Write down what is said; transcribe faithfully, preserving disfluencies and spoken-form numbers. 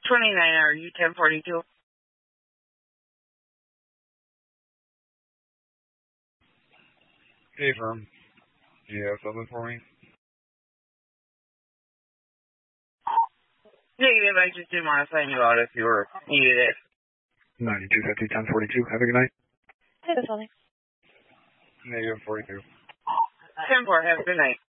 twenty-nine, are you ten forty-two? Hey, firm. Do you have something for me? Negative, I just didn't want to sign you out if you were needed it. ninety-two fifty, ten forty-two. Have a good night. Hey, that's funny. Negative forty-two. ten four, have a good night.